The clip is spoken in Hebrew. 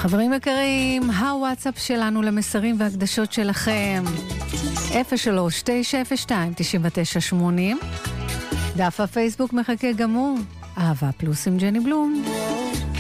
חברים יקרים, הוואטסאפ שלנו למסרים והקדשות שלכם 03-902-9980. דף הפייסבוק מחכה גם הוא, אהבה פלוס עם ג'ני בלום.